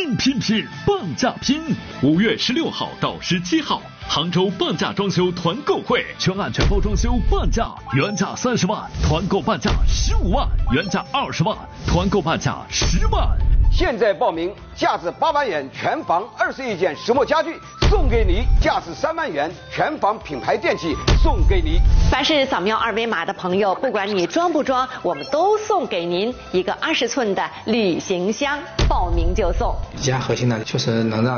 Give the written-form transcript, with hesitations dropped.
拼拼拼，半价拼！5月16号到17号，杭州半价装修团购会，全案全包装修半价，原价30万，团购半价15万，原价20万，团购半价10万。 现在报名，价值8万元全房21件石墨家具送给你，价值3万元全房品牌电器送给你。 凡是扫描2维码的朋友，不管你装不装，我们都送给您一个20寸的旅行箱，报名就送。 宜家核心呢，确实能让